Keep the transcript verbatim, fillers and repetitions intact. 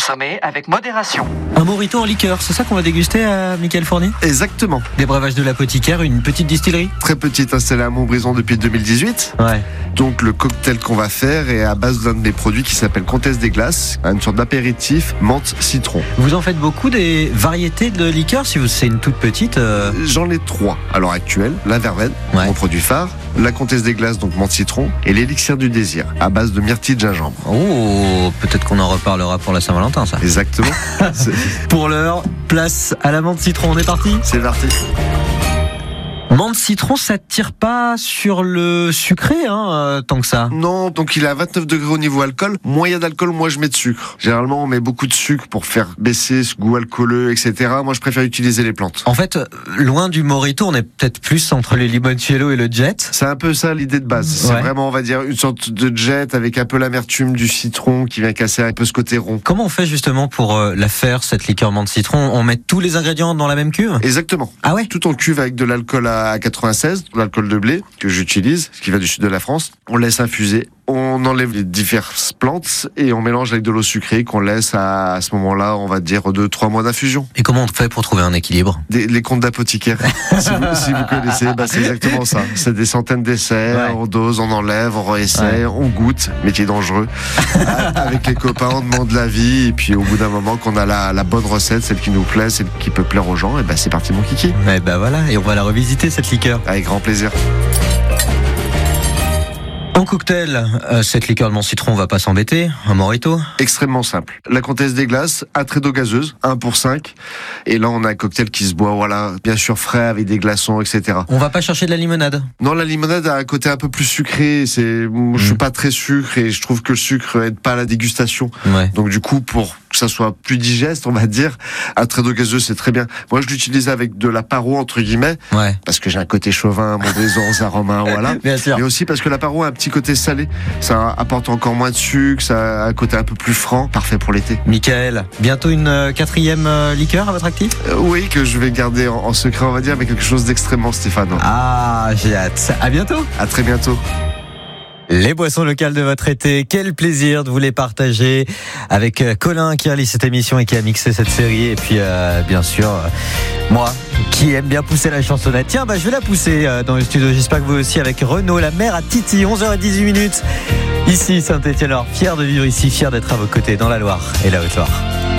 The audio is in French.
consommer avec modération. Un mojito en liqueur, c'est ça qu'on va déguster à Mickaël Fournier ? Exactement. Des breuvages de l'apothicaire, une petite distillerie ? Très petite, installée à Montbrison depuis deux mille dix-huit. Ouais. Donc le cocktail qu'on va faire est à base d'un de mes produits qui s'appelle Comtesse des Glaces, une sorte d'apéritif menthe citron. Vous en faites beaucoup des variétés de liqueurs, si vous c'est une toute petite euh... J'en ai trois à l'heure actuelle. La verveine, ouais. mon produit phare, la Comtesse des Glaces, donc menthe citron, et l'élixir du désir, à base de myrtille de gingembre. Oh, peut-être qu'on en reparlera pour la Saint-Valentin, ça. Exactement. Pour l'heure, place à la menthe citron, on est parti ? C'est parti. Menthe citron, ça tire pas sur le sucré, hein, euh, tant que ça. Non, donc il est à vingt-neuf degrés au niveau alcool. Moins il y a d'alcool, moins je mets de sucre. Généralement, on met beaucoup de sucre pour faire baisser ce goût alcooleux, et cetera. Moi, je préfère utiliser les plantes. En fait, loin du mojito, on est peut-être plus entre le limoncello et le jet. C'est un peu ça l'idée de base. C'est ouais. vraiment, on va dire, une sorte de jet avec un peu l'amertume du citron qui vient casser un peu ce côté rond. Comment on fait justement pour euh, la faire, cette liqueur menthe citron ? On met tous les ingrédients dans la même cuve ? Exactement. Ah ouais ? Tout en cuve avec de l'alcool à à quatre-vingt-seize, l'alcool de blé que j'utilise, ce qui va du sud de la France. On laisse infuser, on enlève les diverses plantes et on mélange avec de l'eau sucrée qu'on laisse à, à ce moment-là, on va dire deux trois mois d'infusion. Et comment on fait pour trouver un équilibre ? Des, Les comptes d'apothicaire, si, vous, si vous connaissez, bah c'est exactement ça. C'est des centaines d'essais, ouais. On dose, on enlève, on réessaye, ouais. On goûte, métier dangereux. Avec les copains, on demande l'avis et puis au bout d'un moment qu'on a la, la bonne recette, celle qui nous plaît, celle qui peut plaire aux gens, et ben bah c'est parti mon kiki. Et ben voilà, et on va la revisiter cette liqueur. Avec grand plaisir. En cocktail, euh, cette liqueur de menthe citron, on va pas s'embêter. Un mojito ? Extrêmement simple. La Comtesse des Glaces, un trait d'eau gazeuse, un pour cinq. Et là, on a un cocktail qui se boit, voilà, bien sûr frais avec des glaçons, et cetera. On va pas chercher de la limonade ? Non, la limonade a un côté un peu plus sucré. C'est, mmh. Je suis pas très sucre et je trouve que le sucre aide pas à la dégustation. Ouais. Donc du coup, pour que ça soit plus digeste, on va dire, un trait d'eau gazeuse, c'est très bien. Moi, je l'utilise avec de la paro, entre guillemets, ouais. Parce que j'ai un côté chauvin, Montbrison, Saint-Romain, voilà. Bien sûr. Mais aussi parce que la paro a un petit côté salé. Ça apporte encore moins de sucre, ça a un côté un peu plus franc, parfait pour l'été. Mickaël, bientôt une euh, quatrième euh, liqueur à votre actif ? euh, Oui, que je vais garder en, en secret, on va dire, mais quelque chose d'extrêmement Stéphane. Ah, j'ai hâte. À bientôt. À très bientôt. Les boissons locales de votre été, quel plaisir de vous les partager avec Colin qui réalise cette émission et qui a mixé cette série. Et puis euh, bien sûr, euh, moi qui aime bien pousser la chansonnette. Tiens, bah, je vais la pousser euh, dans le studio. J'espère que vous aussi avec Renaud, la mère à Titi, onze heures dix-huit minutes. Ici Saint-Étienne, alors fier de vivre ici, fier d'être à vos côtés dans la Loire et la Haute-Loire.